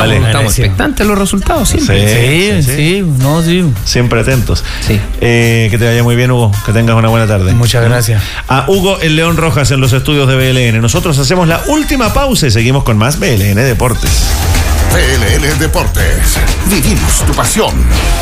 Estamos expectantes los resultados siempre. Sí. Siempre atentos. Sí. Que te vaya muy bien, Hugo. Que tengas una buena tarde. Muchas gracias. A Hugo el León Rojas en los estudios de BLN. Nosotros hacemos la última pausa y seguimos con más BLN Deportes. BLN Deportes. Vivimos tu pasión.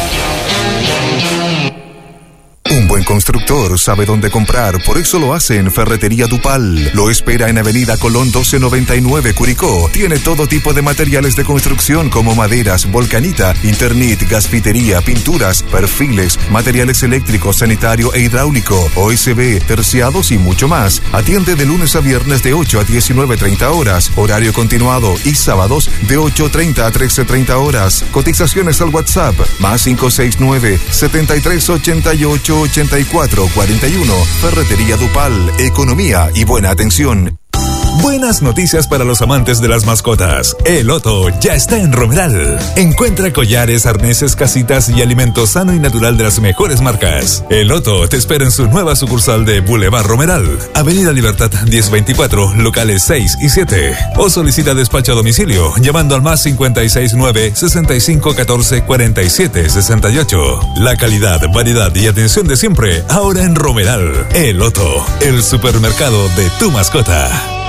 Un buen constructor sabe dónde comprar, por eso lo hace en Ferretería Dupal. Lo espera en Avenida Colón 1299, Curicó. Tiene todo tipo de materiales de construcción como maderas, volcanita, Internit, gasfitería, pinturas, perfiles, materiales eléctricos, sanitario e hidráulico, OSB, terciados y mucho más. Atiende de lunes a viernes de 8 a 19:30 horas, horario continuado, y sábados de 8:30 a 13:30 horas. Cotizaciones al WhatsApp, más 569 7388 8441. Ferretería Dupal, economía y buena atención. Buenas noticias para los amantes de las mascotas. El Otto ya está en Romeral. Encuentra collares, arneses, casitas y alimento sano y natural de las mejores marcas. El Otto te espera en su nueva sucursal de Boulevard Romeral, Avenida Libertad 1024, locales 6 y 7. O solicita despacho a domicilio llamando al más 569 6514 4768. La calidad, variedad y atención de siempre, ahora en Romeral. El Otto, el supermercado de tu mascota.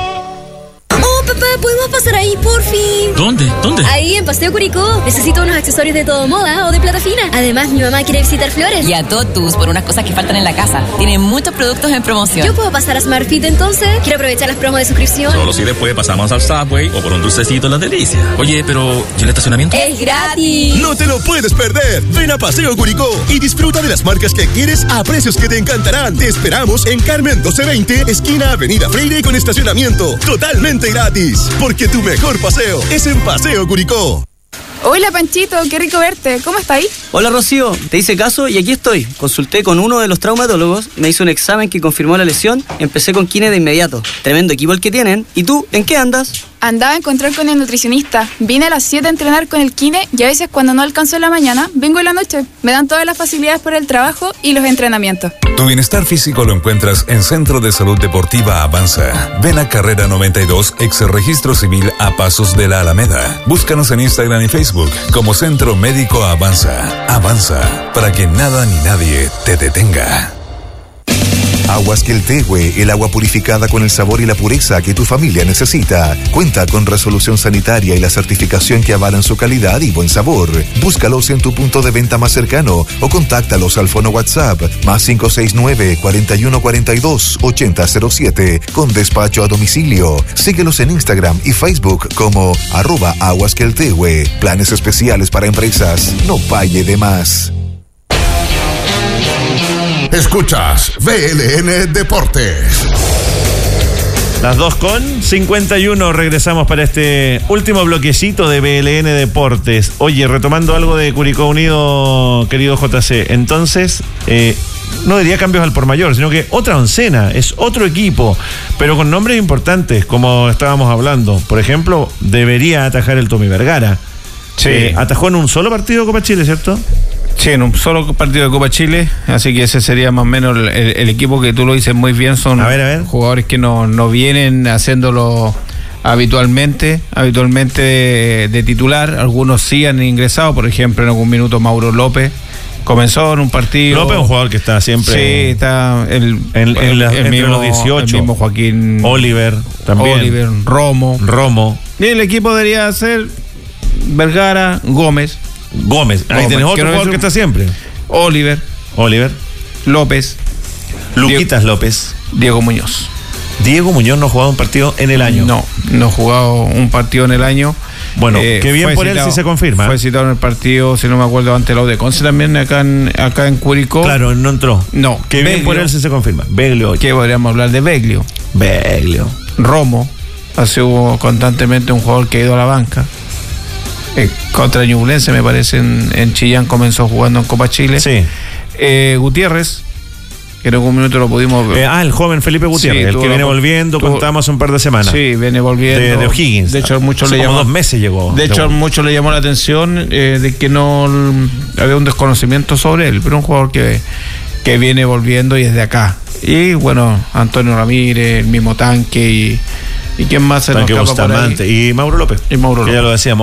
Papá, ¿podemos pasar ahí, por fin? ¿Dónde? Ahí, en Paseo Curicó. Necesito unos accesorios de todo moda o de plata fina. Además, mi mamá quiere visitar Flores. Y a Totus, por unas cosas que faltan en la casa. Tienen muchos productos en promoción. ¿Yo puedo pasar a SmartFit entonces? Quiero aprovechar las promos de suscripción. Solo si después pasamos al Subway o por un dulcecito en Las Delicias. Oye, pero ¿y el estacionamiento? ¡Es gratis! ¡No te lo puedes perder! Ven a Paseo Curicó y disfruta de las marcas que quieres a precios que te encantarán. Te esperamos en Carmen 1220, esquina Avenida Freire, con estacionamiento totalmente gratis. Porque tu mejor paseo es en Paseo Curicó. Hola Panchito, qué rico verte. ¿Cómo estáis? Hola Rocío, te hice caso y aquí estoy. Consulté con uno de los traumatólogos, me hizo un examen que confirmó la lesión, empecé con kine de inmediato. Tremendo equipo el que tienen. ¿Y tú, en qué andas? Andaba a encontrar con el nutricionista. Vine a las 7 a entrenar con el kine y a veces cuando no alcanzo en la mañana, vengo en la noche. Me dan todas las facilidades para el trabajo y los entrenamientos. Tu bienestar físico lo encuentras en Centro de Salud Deportiva Avanza. Ven a Carrera 92, ex Registro Civil, a pasos de la Alameda. Búscanos en Instagram y Facebook como Centro Médico Avanza. Avanza, para que nada ni nadie te detenga. Aguas Queltehue, el agua purificada con el sabor y la pureza que tu familia necesita. Cuenta con resolución sanitaria y la certificación que avalan su calidad y buen sabor. Búscalos en tu punto de venta más cercano o contáctalos al fono WhatsApp más 569 4142 8007 con despacho a domicilio. Síguelos en Instagram y Facebook como @aguasqueltehue. Planes especiales para empresas. No pague de más. Escuchas BLN Deportes. Las 2:51, regresamos para este último bloquecito de BLN Deportes. Oye, retomando algo de Curicó Unido, querido JC, entonces, no diría cambios al por mayor, sino que otra oncena, es otro equipo, pero con nombres importantes, como estábamos hablando. Por ejemplo, debería atajar el Tommy Vergara. Sí. Atajó en un solo partido de Copa Chile, ¿cierto? Sí, en un solo partido de Copa Chile, así que ese sería más o menos el equipo que tú lo dices muy bien. Son a ver. Jugadores que no vienen haciéndolo habitualmente de titular. Algunos sí han ingresado, por ejemplo, en algún minuto Mauro López comenzó en un partido. López es un jugador que está siempre. Sí, está entre mismo, los 18. El mismo Joaquín Oliver también. Oliver, Romo. Y el equipo debería ser Vergara, Gómez. Ahí tenés otro jugador que está siempre. Oliver. López. Luquitas López. Diego Muñoz. Diego Muñoz no ha jugado un partido en el año. No ha jugado un partido en el año. Bueno, qué bien por él si se confirma. Fue citado en el partido, si no me acuerdo, ante la U de Conce también, acá en Curicó. Claro, no entró. No. Qué Beglio, bien por él si se confirma. Beglio. ¿Qué podríamos hablar de Beglio? Romo. Ha sido constantemente un jugador que ha ido a la banca. Contra Ñublense, me parece, en Chillán comenzó jugando en Copa Chile. Sí. Gutiérrez, que en algún minuto lo pudimos ver. El joven Felipe Gutiérrez, el que viene volviendo, contamos un par de semanas. Sí, viene volviendo. De O'Higgins. De hecho, muchos le llamó. 2 meses llegó. De hecho, muchos le llamó la atención de que no había un desconocimiento sobre él, pero un jugador que viene volviendo y es de acá. Y bueno, Antonio Ramírez, el mismo Tanque y quién más se nos escapa por ahí. Y Mauro López. Ya lo decíamos.